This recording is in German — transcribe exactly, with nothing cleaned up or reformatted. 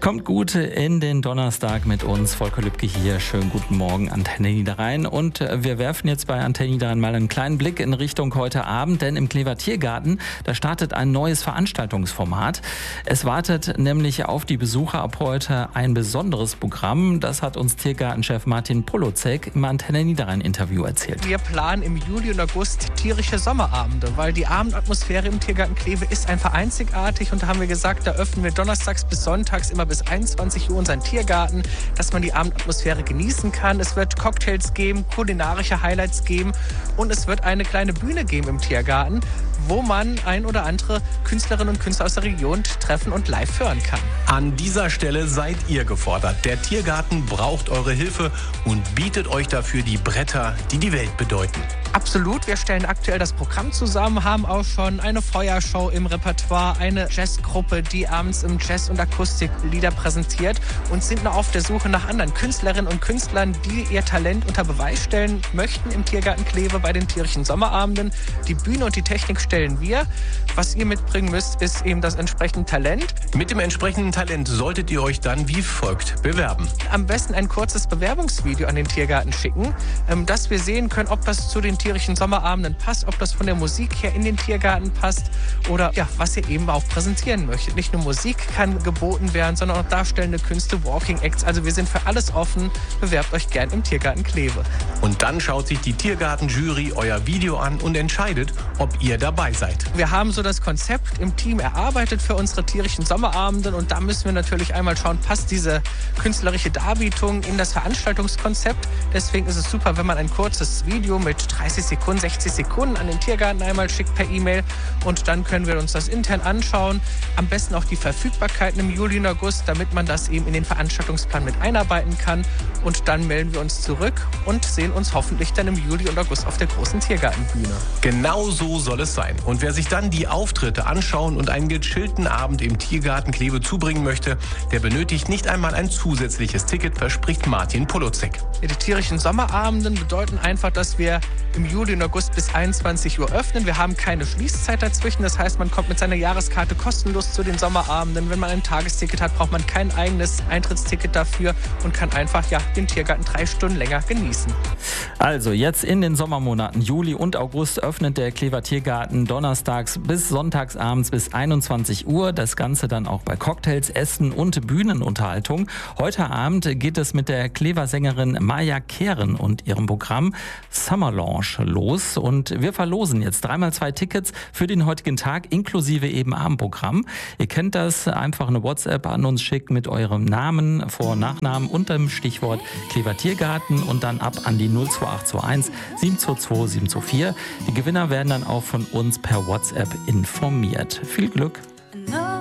Kommt gut in den Donnerstag mit uns. Volker Lübke hier. Schönen guten Morgen, Antenne Niederrhein. Und wir werfen jetzt bei Antenne Niederrhein mal einen kleinen Blick in Richtung heute Abend, denn im Klever Tiergarten, da startet ein neues Veranstaltungsformat. Es wartet nämlich auf die Besucher ab heute ein besonderes Programm. Das hat uns Tiergartenchef Martin Polozek im Antenne Niederrhein Interview erzählt. Wir planen im Juli und August tierische Sommerabende, weil die Abendatmosphäre im Tiergarten Kleve ist einfach einzigartig. Und da haben wir gesagt, da öffnen wir donnerstags bis sonntags immer bis einundzwanzig Uhr unseren Tiergarten, dass man die Abendatmosphäre genießen kann. Es wird Cocktails geben, kulinarische Highlights geben und es wird eine kleine Bühne geben im Tiergarten, wo man ein oder andere Künstlerinnen und Künstler aus der Region treffen und live hören kann. An dieser Stelle seid ihr gefordert. Der Tiergarten braucht eure Hilfe und bietet euch dafür die Bretter, die die Welt bedeuten. Absolut, wir stellen aktuell das Programm zusammen, haben auch schon eine Feuershow im Repertoire, eine Jazzgruppe, die abends im Jazz- und Akustiklieder präsentiert und sind noch auf der Suche nach anderen Künstlerinnen und Künstlern, die ihr Talent unter Beweis stellen möchten im Tiergarten Kleve bei den tierischen Sommerabenden. Die Bühne und die Technik stellen wir. Was ihr mitbringen müsst, ist eben das entsprechende Talent. Mit dem entsprechenden Talent solltet ihr euch dann wie folgt bewerben. Am besten ein kurzes Bewerbungsvideo an den Tiergarten schicken, dass wir sehen können, ob das zu den tierischen Sommerabenden passt, ob das von der Musik her in den Tiergarten passt oder ja, was ihr eben auch präsentieren möchtet. Nicht nur Musik kann geboten werden, sondern auch darstellende Künste, Walking Acts. Also wir sind für alles offen. Bewerbt euch gern im Tiergarten Kleve. Und dann schaut sich die Tiergarten-Jury euer Video an und entscheidet, ob ihr dabei seid. Wir haben so das Konzept im Team erarbeitet für unsere tierischen Sommerabenden und da müssen wir natürlich einmal schauen, passt diese künstlerische Darbietung in das Veranstaltungskonzept. Deswegen ist es super, wenn man ein kurzes Video mit dreißig Sekunden, sechzig Sekunden an den Tiergarten einmal schickt per E-Mail und dann können wir uns das intern anschauen. Am besten auch die Verfügbarkeiten im Juli und August, damit man das eben in den Veranstaltungsplan mit einarbeiten kann. Und dann melden wir uns zurück und sehen uns hoffentlich dann im Juli und August auf der großen Tiergartenbühne. Genau so soll es sein. Und wer sich dann die Auftritte anschauen und einen gechillten Abend im Tiergarten Kleve zubringen möchte, der benötigt nicht einmal ein zusätzliches Ticket, verspricht Martin Polozek. Die tierischen Sommerabenden bedeuten einfach, dass wir im Juli und August bis einundzwanzig Uhr öffnen. Wir haben keine Schließzeit dazwischen. Das heißt, man kommt mit seiner Jahreskarte kostenlos zu den Sommerabenden. Wenn man ein Tagesticket hat, braucht man kein eigenes Eintrittsticket dafür und kann einfach ja, den Tiergarten drei Stunden länger genießen. Also jetzt in den Sommermonaten Juli und August öffnet der Klever Tiergarten donnerstags bis sonntags abends bis einundzwanzig Uhr. Das Ganze dann auch bei Cocktails, Essen und Bühnenunterhaltung. Heute Abend geht es mit der Klever-Sängerin Maja Kehren und ihrem Programm Summer Lounge los. Und wir verlosen jetzt dreimal zwei Tickets für den heutigen Tag inklusive eben Abendprogramm. Ihr kennt das, einfach eine WhatsApp an uns schicken mit eurem Namen, Vor- und Nachnamen und dem Stichwort Klever Tiergarten und dann ab an die null zwei acht zwei eins sieben zwei zwei sieben zwei vier. Die Gewinner werden dann auch von uns per WhatsApp informiert. Viel Glück!